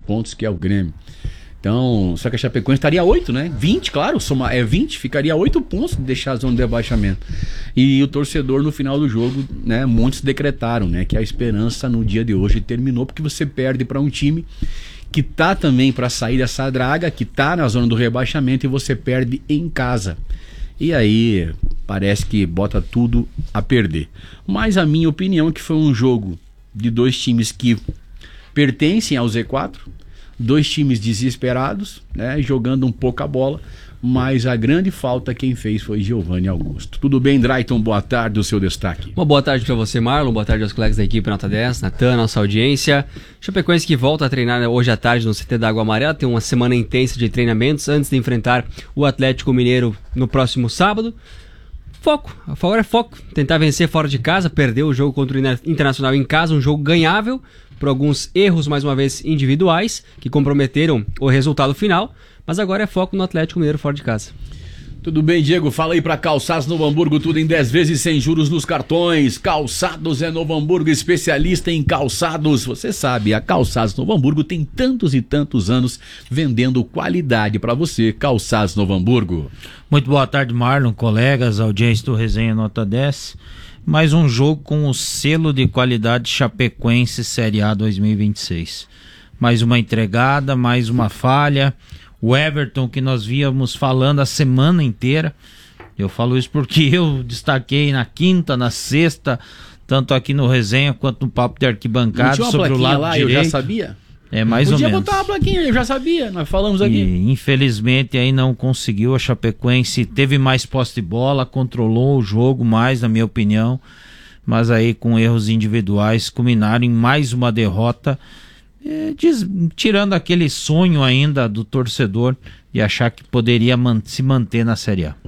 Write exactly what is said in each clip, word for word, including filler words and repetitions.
pontos, que é o Grêmio. Então, só que a Chapecoense estaria oito, né? vinte, claro, soma, é vinte, ficaria oito pontos de deixar a zona de rebaixamento. E o torcedor no final do jogo, né? Muitos decretaram, né? Que a esperança no dia de hoje terminou, porque você perde para um time que tá também para sair dessa draga, que tá na zona do rebaixamento, e você perde em casa. E aí parece que bota tudo a perder. Mas a minha opinião é que foi um jogo de dois times que pertencem ao Z quatro, dois times desesperados, né, jogando um pouco a bola, mas a grande falta quem fez foi Giovanni Augusto. Tudo bem, Drayton? Boa tarde, o seu destaque. Uma boa tarde para você, Marlon, boa tarde aos colegas da equipe Nota dez, Natan, nossa audiência. Chapecoense que volta a treinar hoje à tarde no C T da Água Amarela, tem uma semana intensa de treinamentos antes de enfrentar o Atlético Mineiro no próximo sábado. Foco, agora é foco, tentar vencer fora de casa, perdeu o jogo contra o Internacional em casa, um jogo ganhável, por alguns erros, mais uma vez, individuais, que comprometeram o resultado final, mas agora é foco no Atlético Mineiro fora de casa. Tudo bem, Diego? Fala aí para Calçados Novo Hamburgo, tudo em dez vezes sem juros nos cartões. Calçados é Novo Hamburgo, especialista em calçados. Você sabe, a Calçados Novo Hamburgo tem tantos e tantos anos vendendo qualidade para você. Calçados Novo Hamburgo. Muito boa tarde, Marlon, colegas, audiência do Resenha Nota dez. Mais um jogo com o selo de qualidade Chapecoense Série A dois mil e vinte e seis. Mais uma entregada, mais uma falha. O Everton, que nós víamos falando a semana inteira, eu falo isso porque eu destaquei na quinta, na sexta, tanto aqui no Resenha quanto no Papo de Arquibancada, sobre o lado lá, direito. Eu já sabia? É, mais Podia ou menos. Podia botar uma plaquinha, eu já sabia, nós falamos aqui. E, infelizmente aí não conseguiu. A Chapecoense teve mais posse de bola, controlou o jogo mais, na minha opinião, mas aí com erros individuais culminaram em mais uma derrota, é, diz, tirando aquele sonho ainda do torcedor de achar que poderia man- se manter na Série A.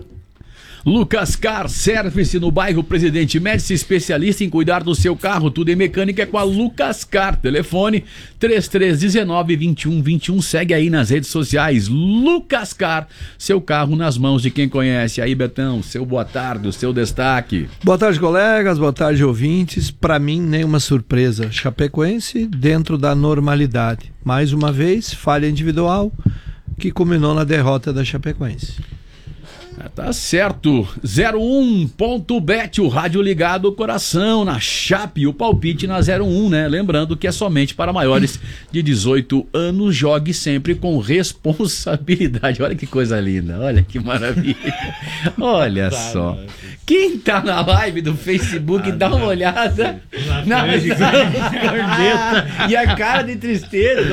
Lucas Car Service no bairro Presidente Médici, especialista em cuidar do seu carro, tudo em mecânica é com a Lucas Car. Telefone três três um nove, dois um dois um, segue aí nas redes sociais. Lucas Car, seu carro nas mãos de quem conhece. Aí, Betão, seu boa tarde, o seu destaque. Boa tarde, colegas, boa tarde, ouvintes. Para mim, nenhuma surpresa. Chapecoense dentro da normalidade. Mais uma vez, falha individual que culminou na derrota da Chapecoense. Ah, tá certo, zero um ponto bet, o rádio ligado ao coração, na Chape, o palpite na zero um, né? Lembrando que é somente para maiores de dezoito anos, jogue sempre com responsabilidade. Olha que coisa linda, olha que maravilha. Olha só, quem tá na live do Facebook, dá uma olhada na mensagem e a cara de tristeza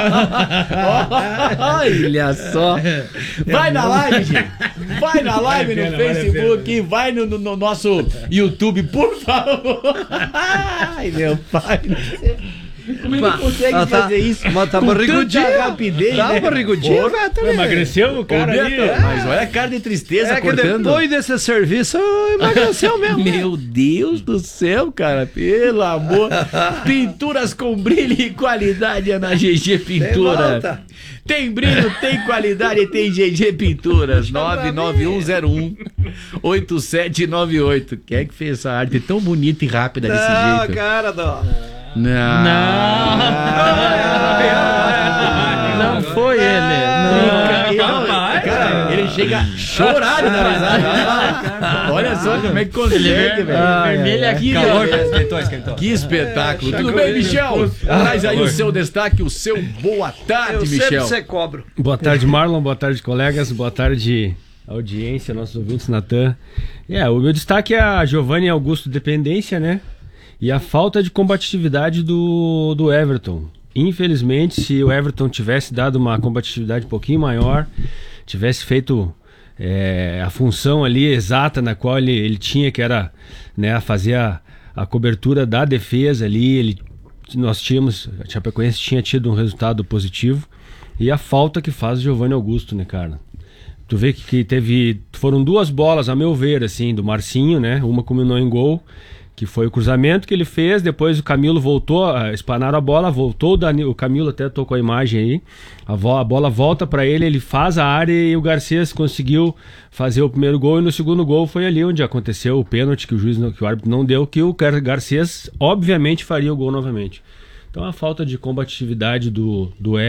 lá. Olha só, vai na live, gente. Vai na live no Facebook, vai no, no, no nosso YouTube, por favor. Ai, meu pai. Como ele consegue ah, tá, fazer isso mas tá com tanta rapidez, tá né? barrigudinho, velho. Emagreceu o cara ali. É. Mas olha a cara de tristeza é cortando. Que depois desse serviço emagreceu mesmo. Meu Deus do céu, cara. Pelo amor. Pinturas com brilho e qualidade é na G G Pintura. Tem brilho, tem qualidade e tem G G Pinturas. nove nove um zero um oito sete nove oito. Quem é que fez essa arte tão bonita e rápida desse não, jeito? Cara, não. Não. Não, não foi ele. Não. Cara, ele chega chorado na risada. Olha só como é que consegue, velho. Vermelho aqui, Esquentou, esquentou. Que espetáculo. Tudo bem, Michel? Traz aí o seu destaque, o seu boa tarde, Eu Michel. sempre você cobro. Boa tarde, Marlon. Boa tarde, colegas. Boa tarde, audiência, nossos ouvintes, Natan. É, o meu destaque é a Giovanni Augusto dependência, né? E a falta de combatividade do, do Everton. Infelizmente, se o Everton tivesse dado uma combatividade um pouquinho maior, tivesse feito é, a função ali exata na qual ele, ele tinha, que era, né, fazer a, a cobertura da defesa ali, ele, nós tínhamos, a Chapecoense tinha tido um resultado positivo. E a falta que faz o Giovanni Augusto, né, cara? Tu vê que, que teve, foram duas bolas, a meu ver, assim, do Marcinho, né? Uma culminou em gol, que foi o cruzamento que ele fez, depois o Camilo voltou, espanaram a bola, voltou, o, Danilo, o Camilo até tocou a imagem aí, a, vo, a bola volta pra ele, ele faz a área e o Garcês conseguiu fazer o primeiro gol, e no segundo gol foi ali onde aconteceu o pênalti que o juiz, que o árbitro não deu, que o Garcês obviamente faria o gol novamente. Então a falta de combatividade do, do